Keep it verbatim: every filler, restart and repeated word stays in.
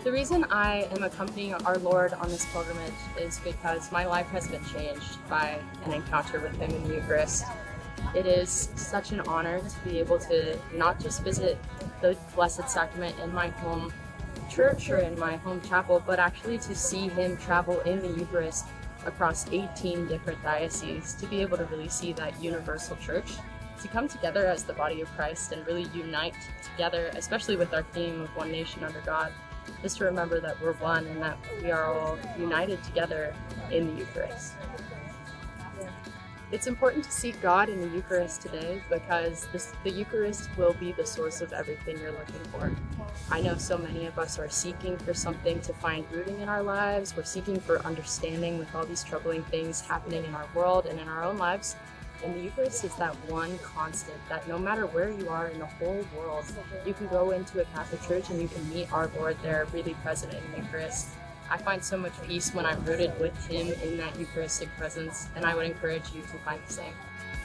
The reason I am accompanying our Lord on this pilgrimage is because my life has been changed by an encounter with Him in the Eucharist. It is such an honor to be able to not just visit the Blessed Sacrament in my home church or in my home chapel, but actually to see Him travel in the Eucharist across eighteen different dioceses, to be able to really see that universal church, to come together as the body of Christ and really unite together, especially with our theme of one nation under God, just to remember that we're one and that we are all united together in the Eucharist. It's important to seek God in the Eucharist today because this, the Eucharist will be the source of everything you're looking for. I know so many of us are seeking for something to find rooting in our lives. We're seeking for understanding with all these troubling things happening in our world and in our own lives. And the Eucharist is that one constant that no matter where you are in the whole world, you can go into a Catholic church and you can meet our Lord there, really present in the Eucharist. I find so much peace when I'm rooted with Him in that Eucharistic presence, and I would encourage you to find the same.